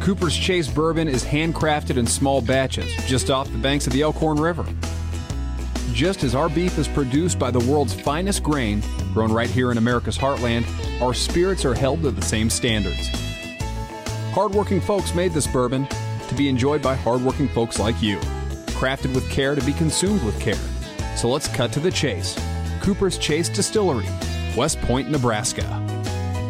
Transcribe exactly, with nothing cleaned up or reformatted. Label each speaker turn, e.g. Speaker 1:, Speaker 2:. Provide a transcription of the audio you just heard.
Speaker 1: Cooper's Chase bourbon is handcrafted in small batches just off the banks of the Elkhorn River. Just as our beef is produced by the world's finest grain, grown right here in America's heartland, our spirits are held to the same standards. Hardworking folks made this bourbon to be enjoyed by hardworking folks like you. Crafted with care to be consumed with care. So let's cut to the chase. Cooper's Chase Distillery, West Point, Nebraska.